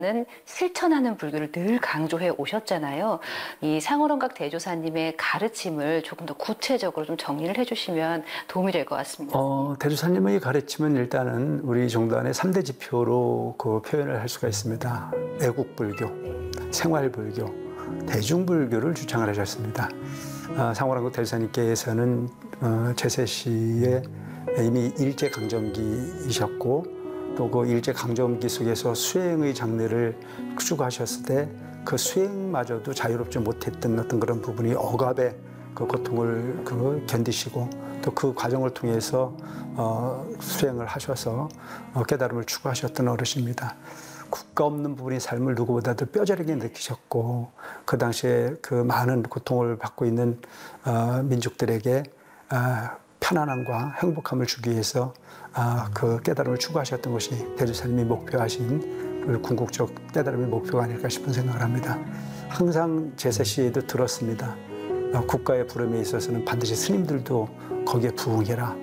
는 실천하는 불교를 늘 강조해 오셨잖아요. 이 상호론각 대조사님의 가르침을 조금 더 구체적으로 좀 정리를 해주시면 도움이 될 것 같습니다. 대조사님의 가르침은 일단은 우리 종단의 3대 지표로 그 표현을 할 수가 있습니다. 애국불교, 생활불교, 대중불교를 주창을 하셨습니다. 상호론각 대조사님께서는 제세시에 이미 일제강점기이셨고 또 그 일제강점기 속에서 수행의 장르를 추구하셨을 때 그 수행마저도 자유롭지 못했던 어떤 그런 부분이 억압의 그 고통을 견디시고 또 그 과정을 통해서 수행을 하셔서 깨달음을 추구하셨던 어르신입니다. 국가 없는 부분의 삶을 누구보다도 뼈저리게 느끼셨고 그 당시에 그 많은 고통을 받고 있는 민족들에게 편안함과 행복함을 주기 위해서 그 깨달음을 추구하셨던 것이 대조사님이 목표하신 궁극적 깨달음의 목표가 아닐까 싶은 생각을 합니다. 항상 제세 시에도 들었습니다. 국가의 부름에 있어서는 반드시 스님들도 거기에 부응해라.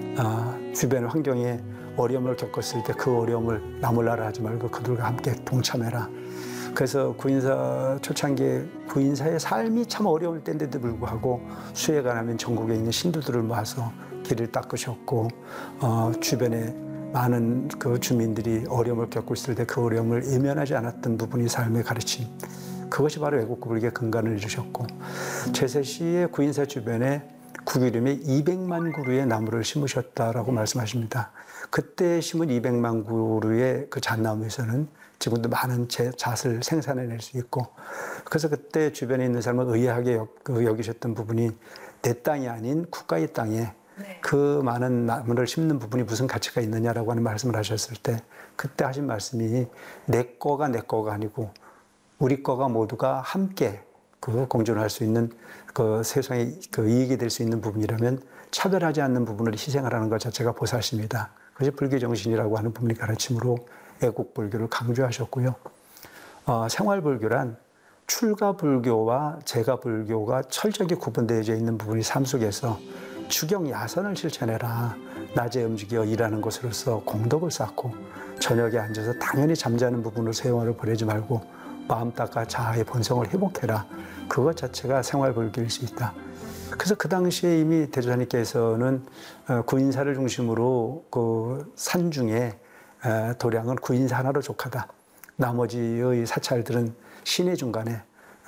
주변 환경에 어려움을 겪었을 때 그 어려움을 나몰라라 하지 말고 그들과 함께 동참해라. 그래서 구인사 초창기에 구인사의 삶이 참 어려울 때인데도 불구하고 수해가 나면 전국에 있는 신도들을 모아서 길을 닦으셨고 주변에 많은 그 주민들이 어려움을 겪고 있을 때 그 어려움을 외면하지 않았던 부분이 삶의 가르침. 그것이 바로 애국불교의 근간을 이루셨고 제세시의 구인사 주변에 구기름에 200만 그루의 나무를 심으셨다라고 말씀하십니다. 그때 심은 200만 그루의 그 잣나무에서는 지금도 많은 잣을 생산해낼 수 있고 그래서 그때 주변에 있는 사람은 의아하게 여기셨던 부분이 내 땅이 아닌 국가의 땅에 그 많은 나무를 심는 부분이 무슨 가치가 있느냐라고 하는 말씀을 하셨을 때 그때 하신 말씀이 내 거가 아니고 우리 거가 모두가 함께 공존할 수 있는 그 세상에 이익이 될 수 있는 부분이라면 차별하지 않는 부분을 희생을 하는 것 자체가 보살심이다. 그것이 불교 정신이라고 하는 부분이 가르침으로 애국불교를 강조하셨고요. 생활불교란 출가불교와 제가불교가 철저하게 구분되어져 있는 부분이 삶 속에서 주경 야선을 실천해라. 낮에 움직여 일하는 것으로서 공덕을 쌓고 저녁에 앉아서 당연히 잠자는 부분으로 생활을 보내지 말고 마음 닦아 자아의 본성을 회복해라. 그것 자체가 생활불교일 수 있다. 그래서 그 당시에 이미 대조사님께서는 구인사를 중심으로 그 산중에 도량은 구인사 하나로 족하다. 나머지의 사찰들은 시내 중간에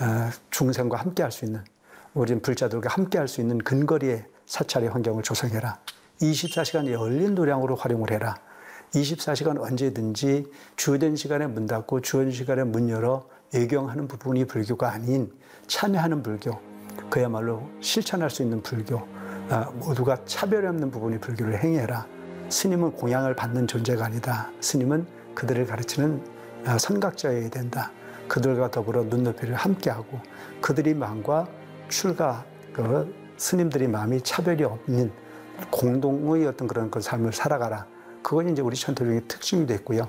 중생과 함께 할 수 있는 우린 불자들과 함께 할 수 있는 근거리의 사찰의 환경을 조성해라. 24시간 열린 도량으로 활용을 해라. 24시간 언제든지 주어진 시간에 문 닫고 주어진 시간에 문 열어 예경하는 부분이 불교가 아닌 참여하는 불교, 그야말로 실천할 수 있는 불교, 모두가 차별이 없는 부분이 불교를 행해라. 스님은 공양을 받는 존재가 아니다. 스님은 그들을 가르치는 선각자여야 된다. 그들과 더불어 눈높이를 함께하고 그들의 마음과 출가 스님들의 마음이 차별이 없는 공동의 어떤 그런 그 삶을 살아가라. 그건 이제 우리 천태종의 특징이 됐고요.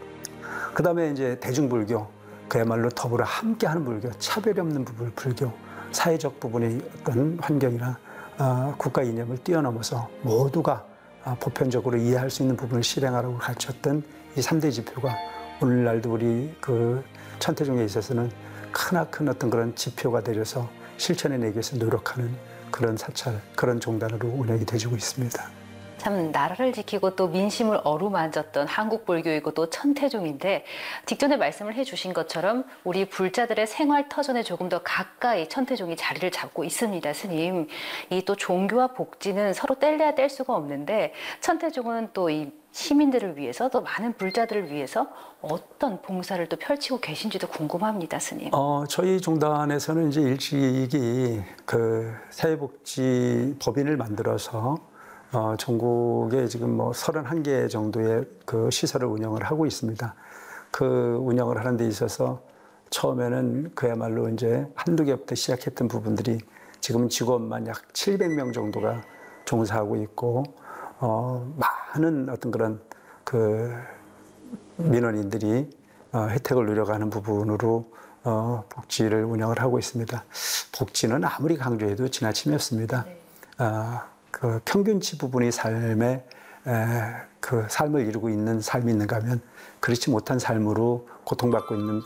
그 다음에 이제 대중불교, 그야말로 더불어 함께하는 불교, 차별이 없는 부분 불교, 사회적 부분의 어떤 환경이나 국가 이념을 뛰어넘어서 모두가 보편적으로 이해할 수 있는 부분을 실행하라고 가르쳤던 이 3대 지표가 오늘날도 우리 그 천태종에 있어서는 크나큰 어떤 그런 지표가 되어서 실천해내기 위해서 노력하는 그런 사찰, 그런 종단으로 운영이 되어지고 있습니다. 참 나라를 지키고 또 민심을 어루만졌던 한국불교이고 또 천태종인데 직전에 말씀을 해주신 것처럼 우리 불자들의 생활 터전에 조금 더 가까이 천태종이 자리를 잡고 있습니다. 스님, 이 또 종교와 복지는 서로 뗄래야 뗄 수가 없는데 천태종은 또 이 시민들을 위해서 또 많은 불자들을 위해서 어떤 봉사를 또 펼치고 계신지도 궁금합니다, 스님. 저희 종단에서는 이제 일찍이 그 사회복지 법인을 만들어서 전국에 지금 뭐 31개 정도의 그 시설을 운영을 하고 있습니다. 그 운영을 하는 데 있어서 처음에는 그야말로 이제 한두 개부터 시작했던 부분들이 지금은 직원만 약 700명 정도가 종사하고 있고, 많은 어떤 그런 그 민원인들이 혜택을 누려가는 부분으로 복지를 운영을 하고 있습니다. 복지는 아무리 강조해도 지나침이 없습니다. 그 평균치 부분이 삶에 그 삶을 이루고 있는 삶이 있는가 하면 그렇지 못한 삶으로 고통받고 있는